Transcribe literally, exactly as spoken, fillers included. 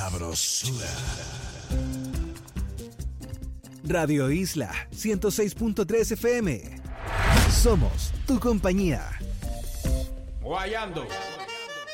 sabrosura. Radio Isla ciento seis punto tres F M. Somos tu compañía. Guayando.